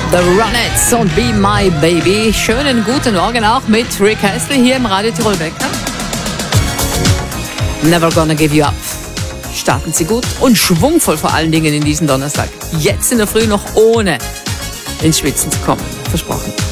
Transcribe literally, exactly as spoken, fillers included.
The Ronettes und Be My Baby. Schönen guten Morgen auch mit Rick Astley hier im Radio Tirol Wecker. Never Gonna Give You Up. Starten Sie gut und schwungvoll vor allen Dingen in diesen Donnerstag. Jetzt in der Früh noch ohne ins Schwitzen zu kommen. Versprochen.